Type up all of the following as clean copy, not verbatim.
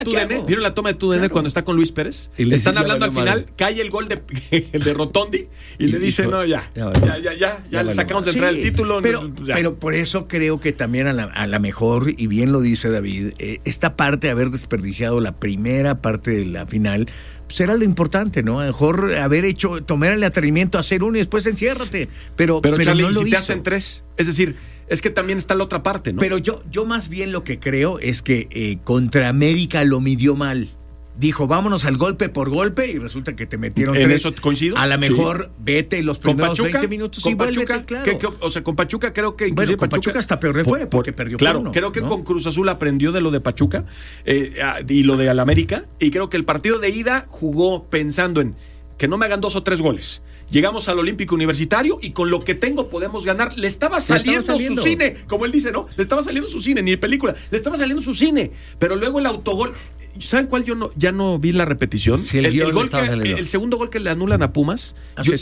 ¿Vieron la toma de TUDN cuando está con Luis Pérez? Le están hablando al final, cae el gol de Rotondi y le dice, no, ya le sacamos de entrar el título. Pero por eso creo que también a la mejor, y bien lo dice David, esta parte de haber desperdiciado la primera parte de la final, pues era lo importante, ¿no? A lo mejor tomar el atrevimiento a hacer uno y después enciérrate. Pero Charlie, no lo si hizo. te hacen 3, es decir, es que también está la otra parte, ¿no? Pero yo más bien lo que creo es que contra América lo midió mal. Dijo, vámonos al golpe por golpe, y resulta que te metieron ¿En 3. eso coincido? A lo mejor vete los primeros 20 minutos con y vuélvete, Pachuca, claro. o sea, con Pachuca creo que inclusive con Pachuca hasta peor le fue, porque perdió por 1. Creo que ¿no? con Cruz Azul aprendió de lo de Pachuca y lo de al América, y creo que el partido de ida jugó pensando en que no me hagan 2 o 3 goles. Llegamos al Olímpico Universitario y con lo que tengo podemos ganar. Le estaba saliendo su cine, como él dice, ¿no? Le estaba saliendo su cine, ni película. Le estaba saliendo su cine. Pero luego el autogol. ¿Saben cuál? Ya no vi la repetición. Sí, el segundo gol que le anulan a Pumas.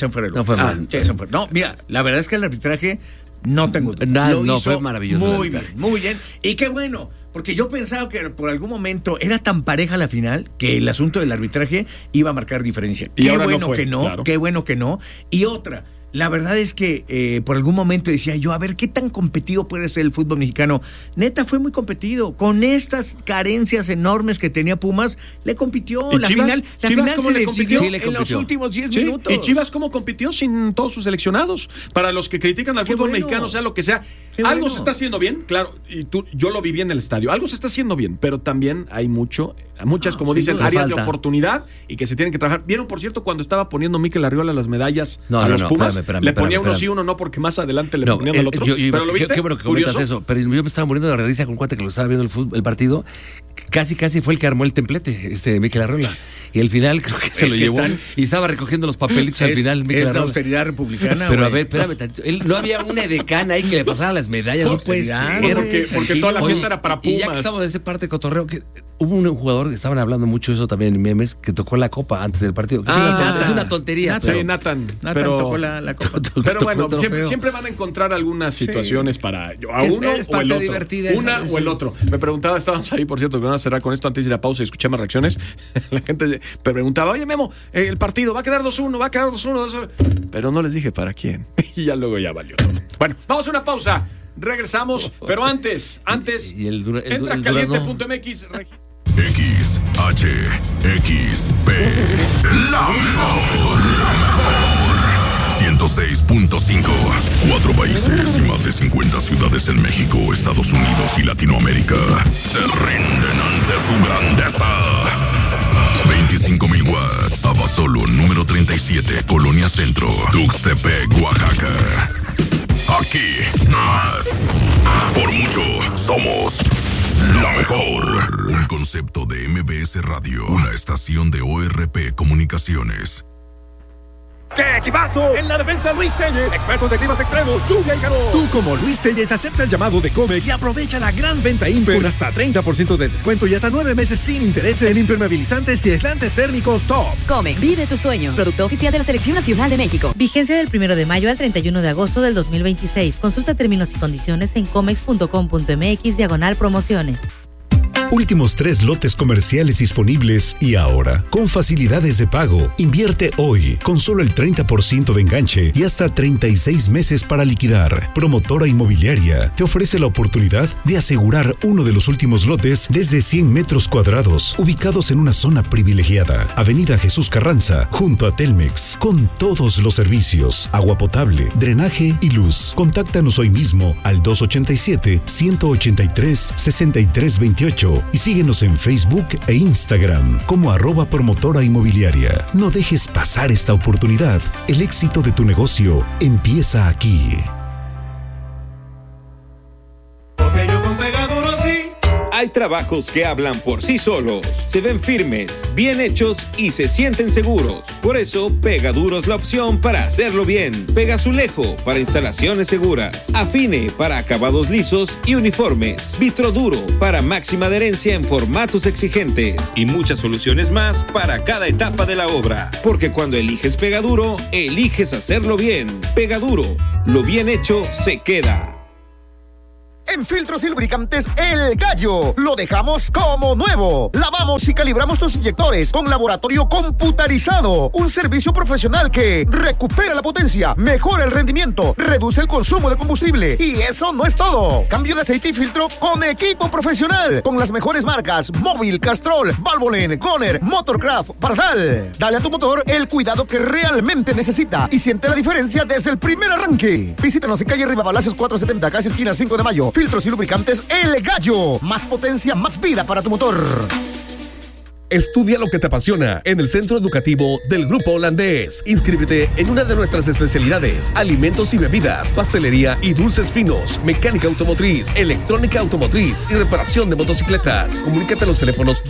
No, mira, la verdad es que el arbitraje no tengo duda. Lo hizo fue maravilloso. Muy bien. Y qué bueno. Porque yo pensaba que por algún momento era tan pareja la final que el asunto del arbitraje iba a marcar diferencia. Y qué ahora bueno no fue, que no, claro. Qué bueno que no. Y otra, la verdad es que por algún momento decía yo, a ver, ¿qué tan competido puede ser el fútbol mexicano? Neta, fue muy competido. Con estas carencias enormes que tenía Pumas, le compitió. La final se decidió en los últimos 10 minutos. ¿Y Chivas cómo compitió sin todos sus seleccionados? Para los que critican al fútbol mexicano, sea lo que sea, algo se está haciendo bien, claro, y yo lo viví en el estadio. Algo se está haciendo bien, pero también hay muchas, como dicen, áreas de oportunidad y que se tienen que trabajar. ¿Vieron, por cierto, cuando estaba poniendo Mikel Arriola las medallas a los Pumas? Le ponía uno sí, uno no, porque más adelante le ponían al otro. ¿Pero lo viste? Qué bueno que comentas eso. Pero yo me estaba muriendo de risa con un cuate que lo estaba viendo el partido. Casi fue el que armó el templete, Mikel Arriola. Y al final creo que se lo llevó y estaba recogiendo los papelitos al final. Es la austeridad republicana. Pero a ver, espérame. No había una edecán ahí que le pasara las medallas. No puede ser. Porque toda la fiesta era para Pumas. Y ya que estamos en esta parte de cotorreo, que hubo un jugador que estaban hablando mucho eso también en memes, que tocó la copa antes del partido. Es una tontería. Nathan tocó la copa. Pero bueno, siempre van a encontrar algunas situaciones para a uno o el otro. Una o el otro. Me preguntaba, estábamos ahí, por cierto, que vamos a cerrar con esto antes de ir a pausa y escuché más reacciones. La gente preguntaba, oye Memo, el partido va a quedar 2-1, 2-1. Pero no les dije para quién. Y ya luego ya valió todo. Bueno, vamos a una pausa. Regresamos, pero antes entra a caliente.mx. XHXP La mejor 106.5. 4 países y más de 50 ciudades en México, Estados Unidos y Latinoamérica se rinden ante su grandeza. 25,000 watts. Abasolo número 37, Colonia Centro, Tuxtepec, Oaxaca. Aquí más. Por mucho somos la mejor. Un concepto de MBS Radio, una estación de ORP Comunicaciones. ¡Qué equipazo! En la defensa, Luis Telles, expertos de climas extremos, lluvia y calor. Tú, como Luis Telles, acepta el llamado de Comex y aprovecha la gran venta Imper con hasta 30% de descuento y hasta 9 meses sin intereses en impermeabilizantes y aislantes térmicos top. Comex, vive tus sueños. Producto oficial de la Selección Nacional de México. Vigencia del 1 de mayo al 31 de agosto del 2026. Consulta términos y condiciones en comex.com.mx/promociones. Últimos 3 lotes comerciales disponibles y ahora, con facilidades de pago, invierte hoy con solo el 30% de enganche y hasta 36 meses para liquidar. Promotora Inmobiliaria te ofrece la oportunidad de asegurar uno de los últimos lotes desde 100 metros cuadrados, ubicados en una zona privilegiada. Avenida Jesús Carranza, junto a Telmex, con todos los servicios, agua potable, drenaje y luz. Contáctanos hoy mismo al 287-183-6328 y síguenos en Facebook e Instagram como @promotora inmobiliaria. No dejes pasar esta oportunidad. El éxito de tu negocio empieza aquí. Hay trabajos que hablan por sí solos, se ven firmes, bien hechos y se sienten seguros. Por eso, Pegaduro es la opción para hacerlo bien. Pegazulejo para instalaciones seguras. Afine para acabados lisos y uniformes. Vitroduro para máxima adherencia en formatos exigentes. Y muchas soluciones más para cada etapa de la obra. Porque cuando eliges Pegaduro, eliges hacerlo bien. Pegaduro, lo bien hecho se queda. En Filtros y Lubricantes El Gallo. Lo dejamos como nuevo. Lavamos y calibramos tus inyectores con laboratorio computarizado. Un servicio profesional que recupera la potencia, mejora el rendimiento, reduce el consumo de combustible. Y eso no es todo. Cambio de aceite y filtro con equipo profesional. Con las mejores marcas Móvil, Castrol, Valvoline, Goner, Motorcraft, Bardal. Dale a tu motor el cuidado que realmente necesita y siente la diferencia desde el primer arranque. Visítanos en calle Rivapalacios 470, casi esquina 5 de mayo. Filtros y Lubricantes El Gallo. Más potencia, más vida para tu motor. Estudia lo que te apasiona en el Centro Educativo del Grupo Holandés. Inscríbete en una de nuestras especialidades: alimentos y bebidas, pastelería y dulces finos, mecánica automotriz, electrónica automotriz y reparación de motocicletas. Comunícate a los teléfonos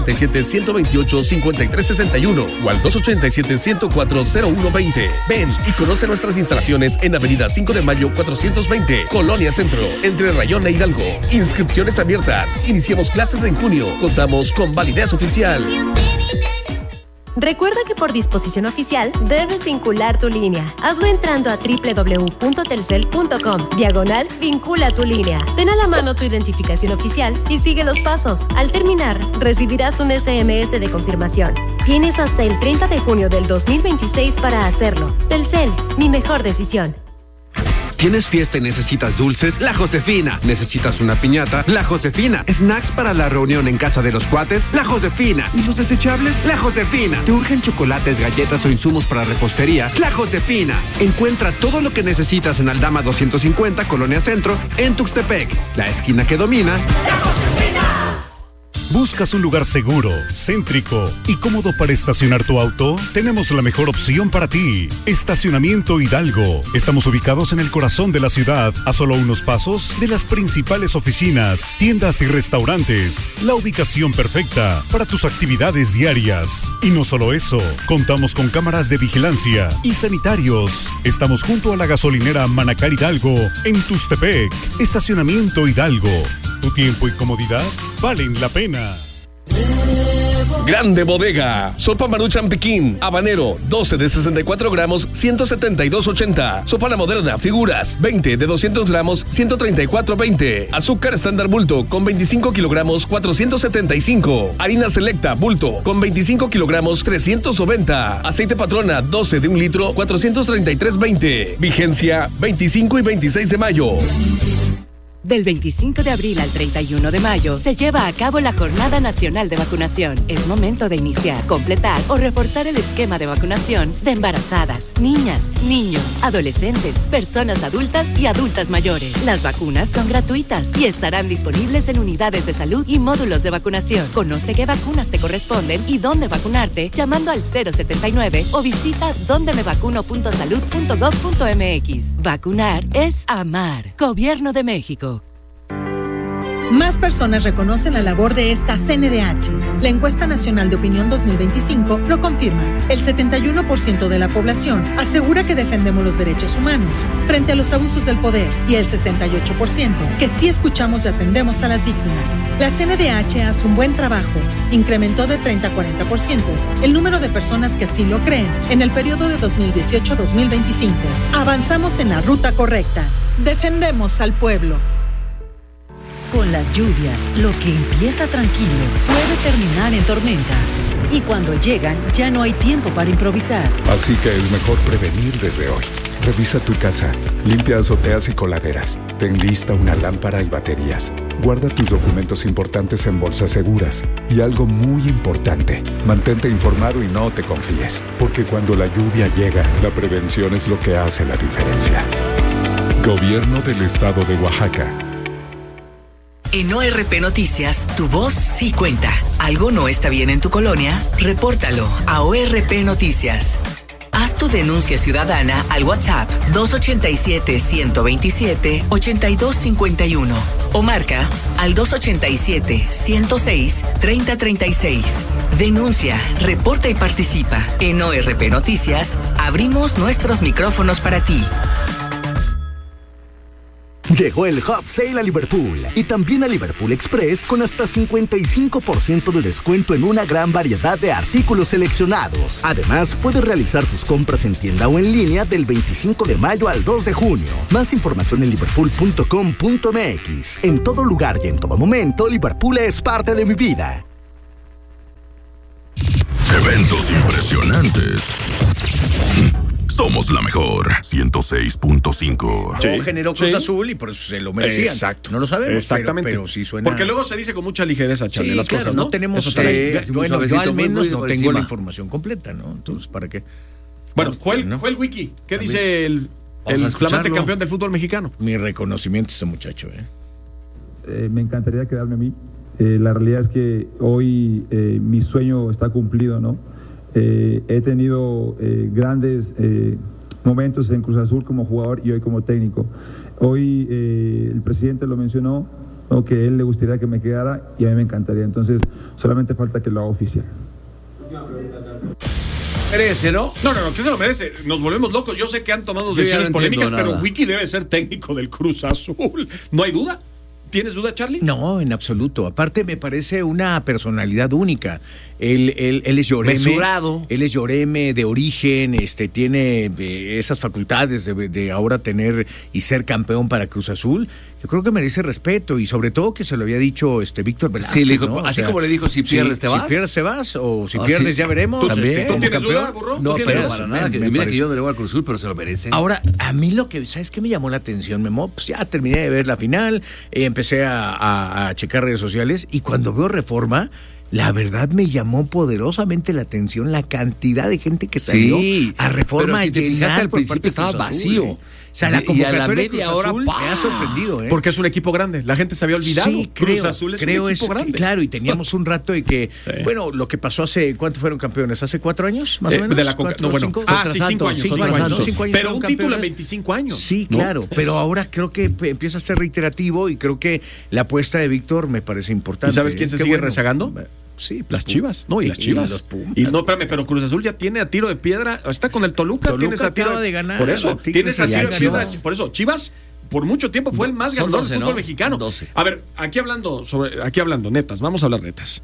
287-128-5361 o al 287-104-0120. Ven y conoce nuestras instalaciones en Avenida 5 de Mayo 420, Colonia Centro, entre Rayón e Hidalgo. Inscripciones abiertas. Iniciamos clases en junio. Contamos con validez oficial. Recuerda que por disposición oficial debes vincular tu línea. Hazlo entrando a www.telcel.com/vincula tu línea. Ten a la mano tu identificación oficial y sigue los pasos. Al terminar, recibirás un SMS de confirmación. Tienes hasta el 30 de junio del 2026 para hacerlo. Telcel, mi mejor decisión. ¿Tienes fiesta y necesitas dulces? La Josefina. ¿Necesitas una piñata? La Josefina. ¿Snacks para la reunión en casa de los cuates? La Josefina. ¿Y los desechables? La Josefina. ¿Te urgen chocolates, galletas o insumos para repostería? La Josefina. Encuentra todo lo que necesitas en Aldama 250, Colonia Centro, en Tuxtepec. La esquina que domina. ¡La Josefina! ¿Buscas un lugar seguro, céntrico y cómodo para estacionar tu auto? Tenemos la mejor opción para ti. Estacionamiento Hidalgo. Estamos ubicados en el corazón de la ciudad, a solo unos pasos de las principales oficinas, tiendas y restaurantes. La ubicación perfecta para tus actividades diarias. Y no solo eso, contamos con cámaras de vigilancia y sanitarios. Estamos junto a la gasolinera Manacar Hidalgo, en Tuxtepec. Estacionamiento Hidalgo. Tu tiempo y comodidad valen la pena. Grande Bodega. Sopa Maruchan Pekín, habanero, 12 de 64 gramos, 172.80. Sopa La Moderna, figuras, 20 de 200 gramos, 134.20. Azúcar estándar bulto, con 25 kilogramos, 475. Harina selecta, bulto, con 25 kilogramos, 390. Aceite Patrona, 12 de 1 litro, 433.20. Vigencia, 25 y 26 de mayo. Del 25 de abril al 31 de mayo se lleva a cabo la Jornada Nacional de Vacunación. Es momento de iniciar, completar o reforzar el esquema de vacunación de embarazadas, niñas, niños, adolescentes, personas adultas y adultas mayores. Las vacunas son gratuitas y estarán disponibles en unidades de salud y módulos de vacunación. Conoce qué vacunas te corresponden y dónde vacunarte llamando al 079 o visita dondemevacuno.salud.gov.mx. Vacunar es amar. Gobierno de México. Más personas reconocen la labor de esta CNDH. La encuesta nacional de opinión 2025 lo confirma. El 71% de la población asegura que defendemos los derechos humanos frente a los abusos del poder y el 68% que sí escuchamos y atendemos a las víctimas. La CNDH hace un buen trabajo. Incrementó de 30 a 40% el número de personas que así lo creen en el periodo de 2018 a 2025. Avanzamos en la ruta correcta. Defendemos al pueblo. Con las lluvias, lo que empieza tranquilo puede terminar en tormenta. Y cuando llegan, ya no hay tiempo para improvisar. Así que es mejor prevenir desde hoy. Revisa tu casa, limpia azoteas y coladeras. Ten lista una lámpara y baterías. Guarda tus documentos importantes en bolsas seguras. Y algo muy importante, mantente informado y no te confíes. Porque cuando la lluvia llega, la prevención es lo que hace la diferencia. Gobierno del Estado de Oaxaca. En ORP Noticias, tu voz sí cuenta. ¿Algo no está bien en tu colonia? Repórtalo a ORP Noticias. Haz tu denuncia ciudadana al WhatsApp 287-127-8251 o marca al 287-106-3036. Denuncia, reporta y participa. En ORP Noticias, abrimos nuestros micrófonos para ti. Llegó el Hot Sale a Liverpool y también a Liverpool Express con hasta 55% de descuento en una gran variedad de artículos seleccionados. Además, puedes realizar tus compras en tienda o en línea del 25 de mayo al 2 de junio. Más información en liverpool.com.mx. En todo lugar y en todo momento, Liverpool es parte de mi vida. Eventos impresionantes. Somos la mejor. 106.5. Sí, generó Cruz Azul y por eso se lo merecían. Exacto. No lo sabemos. Exactamente. Pero sí suena. Porque luego se dice con mucha ligereza, Charlie, las cosas, ¿no? No tenemos. Bueno, yo al menos no tengo la información completa, ¿no? Entonces, ¿para qué? Bueno, Joel Wiki, ¿qué dice el flamante campeón del fútbol mexicano? Mi reconocimiento a este muchacho, me encantaría quedarme a mí. La realidad es que hoy mi sueño está cumplido, ¿no? He tenido grandes momentos en Cruz Azul como jugador y hoy como técnico. Hoy el presidente lo mencionó, ¿no? Que él le gustaría que me quedara y a mí me encantaría. Entonces solamente falta que lo haga oficial. Merece, ¿no? No, que se lo merece. Nos volvemos locos. Yo sé que han tomado decisiones polémicas, pero Wiki debe ser técnico del Cruz Azul. No hay duda. ¿Tienes duda, Charlie? No, en absoluto. Aparte, me parece una personalidad única. Él es lloreme. Mesurado. Él es lloreme de origen, tiene esas facultades de ahora tener y ser campeón para Cruz Azul. Yo creo que merece respeto y sobre todo que se lo había dicho Víctor Velázquez. Sí, le dijo, ¿no? Así como le dijo, si pierdes te vas. Si pierdes te vas o si pierdes ya veremos. ¿También? Como ¿Tienes campeón. duda, burro? No, pero para nada. Mira que yo no le voy al Cruz Azul, pero se lo merece. Ahora, a mí lo que, ¿sabes qué me llamó la atención, Memo? Pues ya terminé de ver la final, empecé a checar redes sociales y cuando veo Reforma, la verdad me llamó poderosamente la atención la cantidad de gente que salió a Reforma. Pero si te fijaste, al principio estaba vacío. O sea, la convocatoria y a la media hora me ha sorprendido, Porque es un equipo grande. La gente se había olvidado. Sí, Cruz Azul es un equipo grande. Claro, y teníamos un rato de que, bueno, lo que pasó ¿cuántos fueron campeones? ¿Hace 4 años, más o menos? De la cinco años. 5 años. Pero un título en 25 años. Sí, claro. Pero ahora creo que empieza a ser reiterativo y creo que la apuesta de Víctor me parece importante. ¿Y sabes quién se sigue rezagando? Sí, las Chivas. No, y las Chivas. Y no, espérame, pero Cruz Azul ya tiene a tiro de piedra. Está con el Toluca. Tienes a tiro de ganar. Por eso, tienes a tiro de piedra. Por eso, Chivas por mucho tiempo fue el más ganador del fútbol mexicano. 12. A ver, aquí hablando, netas, vamos a hablar netas.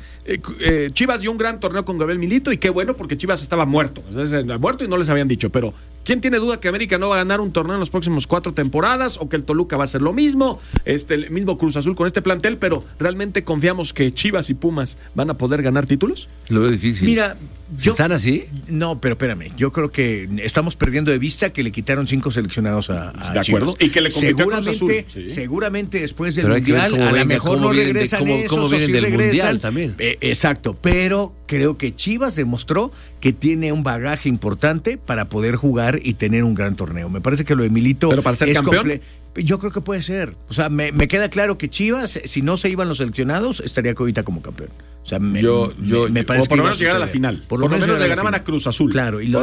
Chivas dio un gran torneo con Gabriel Milito y qué bueno porque Chivas estaba muerto. Muerto y no les habían dicho, pero ¿quién tiene duda que América no va a ganar un torneo en las próximas 4 temporadas o que el Toluca va a hacer lo mismo? El mismo Cruz Azul con este plantel, pero ¿realmente confiamos que Chivas y Pumas van a poder ganar títulos? Lo veo difícil. Mira, ¿están así? No, pero espérame, yo creo que estamos perdiendo de vista que le quitaron 5 seleccionados a de acuerdo. Chivas. Y que le compitió a Cruz Azul. Seguramente después del Mundial a lo mejor no regresan cómo vienen del Mundial también. Exacto, pero creo que Chivas demostró que tiene un bagaje importante para poder jugar y tener un gran torneo. Me parece que lo de Milito pero para ser campeón. Yo creo que puede ser. O sea, me queda claro que Chivas, si no se iban los seleccionados, estaría ahorita como campeón. O sea, me parece por lo menos llegar a la final. Por lo menos le ganaban a Cruz Azul. Claro, y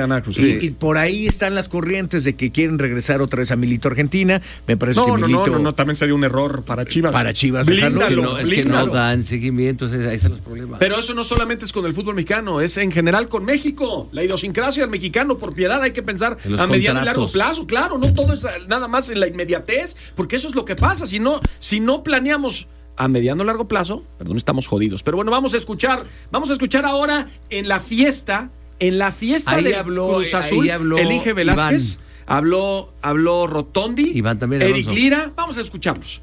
y por ahí están las corrientes de que quieren regresar otra vez a Milito Argentina. Me parece que Milito. No, también sería un error para Chivas. Para Chivas, es que no dan seguimiento, ahí están los problemas. Pero eso no solamente es con el fútbol mexicano, es en general con México. La idiosincrasia del mexicano, por piedad, hay que pensar a mediano y largo plazo. Claro, no todo es nada más en la inmediatez, porque eso es lo que pasa. Si no planeamos a mediano o largo plazo, estamos jodidos. Pero bueno, vamos a escuchar ahora en la fiesta de Cruz Azul, elige Velázquez, habló Rotondi, Iván también, Eric Lira, vamos a escucharlos.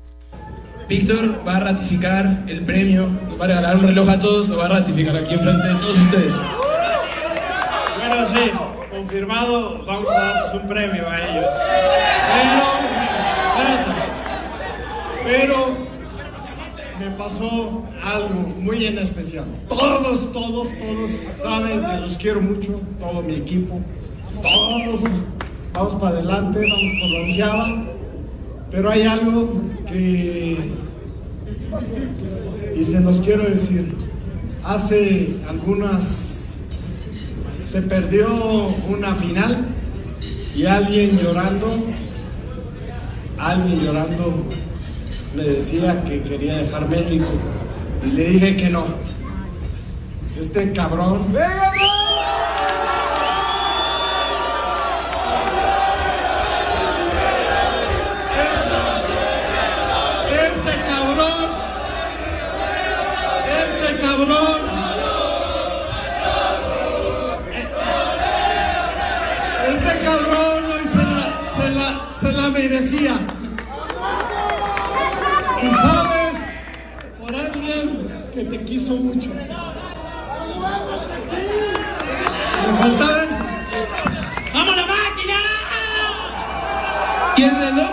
Víctor va a ratificar el premio, nos va a regalar un reloj a todos, lo va a ratificar aquí enfrente de todos ustedes. Bueno, sí, confirmado, vamos a darles un premio a ellos. Pero me pasó algo muy en especial. Todos saben que los quiero mucho, todo mi equipo. Todos vamos para adelante, vamos por la onceava. Pero hay algo que, y se los quiero decir, hace algunas, se perdió una final y alguien llorando me decía que quería dejar México y le dije que no. Este cabrón cabrón hoy se la merecía. Y sabes, por alguien que te quiso mucho. Me faltaba eso. ¡Vamos la máquina! ¿Y el reloj?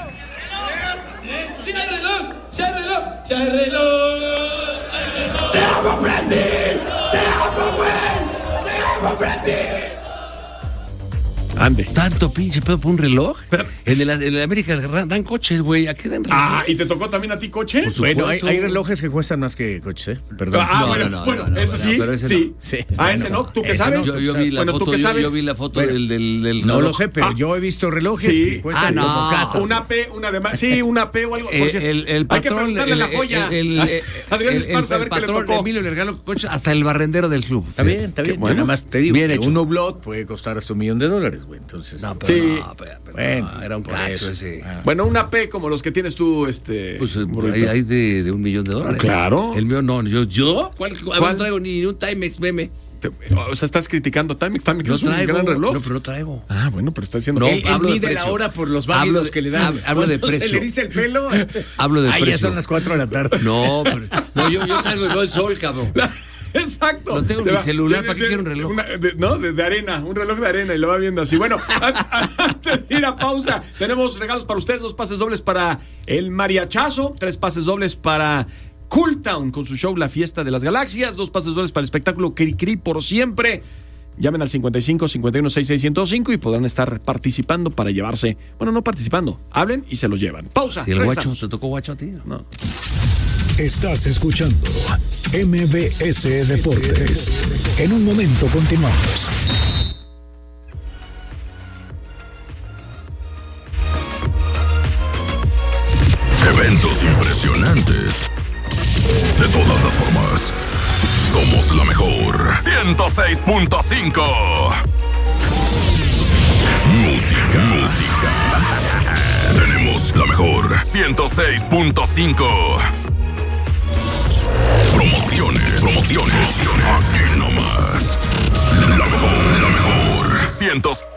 ¡Sí hay reloj! ¡Sí hay reloj! ¡Sí hay reloj! ¡Te amo, Brasil! ¡Te amo, güey! ¡Te amo, Brasil! Ande. Tanto pinche pedo por un reloj. En el América dan coches, güey. Aquí dan reloj. Ah, ¿y te tocó también a ti coche? Bueno, hay relojes que cuestan más que coches, ¿eh? Perdón. Bueno, eso sí. Sí. Ese no. ¿Tú qué sabes? Yo vi la foto, yo vi la foto del no lo sé, pero yo he visto relojes que cuestan como casas. Una P, una de más. Sí, una P o algo. El patrón, hay que preguntarle la joya. Adrián Esparza, a ver qué le tocó. Emilio le regaló coches hasta el barrendero del club. Está bien. Bueno, nada más te digo, un Hublot puede costar hasta $1,000,000. Entonces, bueno, era un caso ese. Bueno, una P como los que tienes tú, pues hay de $1,000,000. Claro. El mío no, yo ¿cuál? No traigo ni un Timex meme. O sea, estás criticando Timex es un gran reloj. No, pero no traigo. Ah, bueno, pero estás diciendo. Él mide la hora por los válidos que le dan. Hablo de precio. Se le dice el pelo. Hablo de precio. Ya son las 4 de la tarde. No, yo salgo y veo el sol, cabrón. Exacto. No tengo mi celular, ¿para qué quiero un reloj? De arena, un reloj de arena y lo va viendo así. Bueno, antes de ir a pausa, tenemos regalos para ustedes, 2 pases dobles para el mariachazo, 3 pases dobles para Cool Town con su show La Fiesta de las Galaxias, 2 pases dobles para el espectáculo Cricri por siempre. Llamen al 55 51 66 105 y podrán estar participando para llevarse, bueno, no participando, hablen y se los llevan. Pausa. ¿Y el guacho? ¿Te tocó guacho a ti? No. Estás escuchando MBS Deportes. En un momento continuamos. Eventos impresionantes. De todas las formas, somos la mejor. 106.5. Música. Tenemos la mejor. 106.5. Promociones. Aquí nomás. La mejor. 106.